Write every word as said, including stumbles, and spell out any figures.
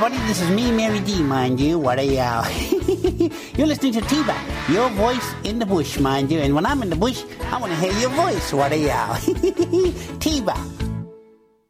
everybody. This is me, Mary D, mind you. What a uh, You're listening to T-Bag, your voice in the bush, mind you. And when I'm in the bush, I want to hear your voice. What a uh, T-Bag.